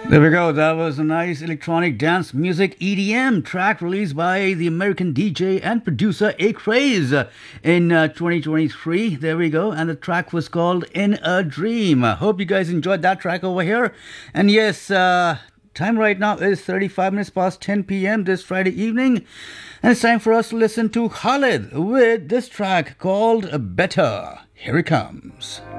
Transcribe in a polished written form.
There we go. That was a nice electronic dance music EDM track released by the American DJ and producer A Craze in 2023. There we go. And the track was called In a Dream. I hope you guys enjoyed that track over here. And yes, time right now is 35 minutes past 10 p.m. this Friday evening. And it's time for us to listen to Khalid with this track called Better. Here it comes.